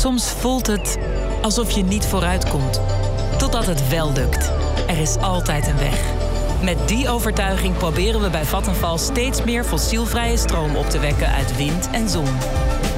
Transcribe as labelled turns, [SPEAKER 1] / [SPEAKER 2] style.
[SPEAKER 1] Soms voelt het alsof je niet vooruit komt. Totdat het wel lukt. Er is altijd een weg. Met die overtuiging proberen we bij Vattenfall steeds meer fossielvrije stroom op te wekken uit wind en zon.